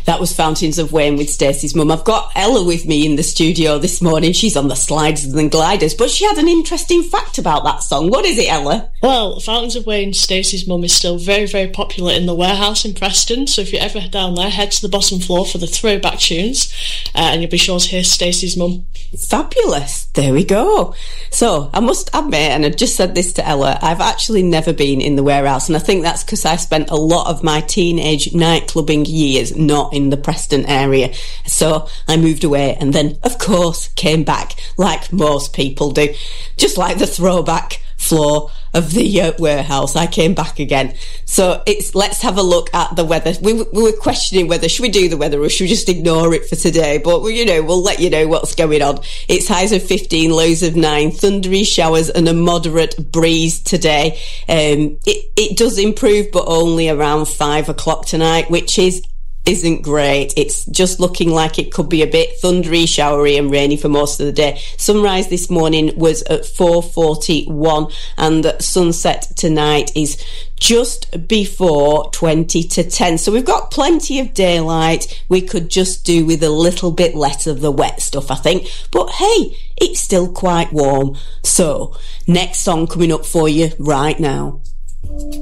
That was Fountains of Wayne with Stacey's mum. I've got Ella with me in the studio this morning. She's on the sliders and gliders, but she had an interesting fact about that song. What is it, Ella? Well, Fountains of Wayne, Stacey's mum, is still very, very popular in the warehouse in Preston, so if you're ever down there, head to the bottom floor for the throwback tunes, and you'll be sure to hear Stacey's mum. Fabulous. There we go. So, I must admit, and I just said this to Ella, I've actually never been in the warehouse, and I think that's because I spent a lot of my teenage nightclubbing years not in the Preston area. So I moved away and then, of course, came back like most people do. Just like the throwback floor of the warehouse, I came back again. So let's have a look at the weather. We were questioning whether should we do the weather or should we just ignore it for today, but we'll let you know what's going on. It's highs of 15, lows of 9, thundery showers and a moderate breeze today. It does improve, but only around 5 o'clock tonight, which isn't great. It's just looking like it could be a bit thundery, showery and rainy for most of the day. Sunrise this morning was at 4:41 and sunset tonight is just before 20 to 10. So we've got plenty of daylight. We could just do with a little bit less of the wet stuff, I think. But hey, it's still quite warm. So next song coming up for you right now.